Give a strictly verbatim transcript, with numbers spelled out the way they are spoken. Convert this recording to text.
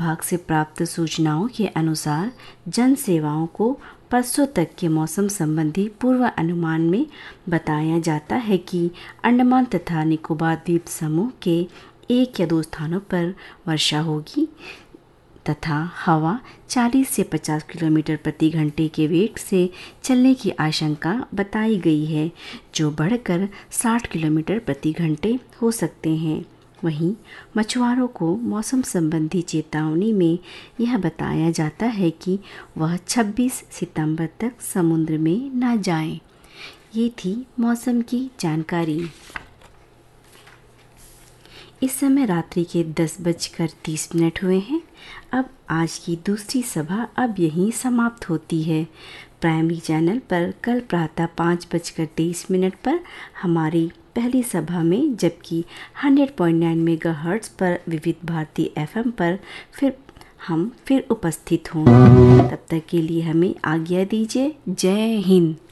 विभाग से प्राप्त सूचनाओं के अनुसार जन सेवाओं को परसों तक के मौसम संबंधी पूर्व अनुमान में बताया जाता है कि अंडमान तथा निकोबार द्वीप समूह के एक या दो स्थानों पर वर्षा होगी तथा हवा चालीस से पचास किलोमीटर प्रति घंटे के वेग से चलने की आशंका बताई गई है, जो बढ़कर साठ किलोमीटर प्रति घंटे हो सकते हैं। वहीं मछुआरों को मौसम संबंधी चेतावनी में यह बताया जाता है कि वह छब्बीस सितंबर तक समुद्र में न जाएं। ये थी मौसम की जानकारी। इस समय रात्रि के दस बजकर तीस मिनट हुए हैं। अब आज की दूसरी सभा अब यहीं समाप्त होती है। प्राइमरी चैनल पर कल प्रातः पाँच बजकर तेईस मिनट पर हमारी पहली सभा में, जबकि सौ पॉइंट नौ मेगाहर्ट्ज़ पर विविध भारती एफएम पर फिर हम फिर उपस्थित होंगे। तब तक के लिए हमें आज्ञा दीजिए। जय हिंद।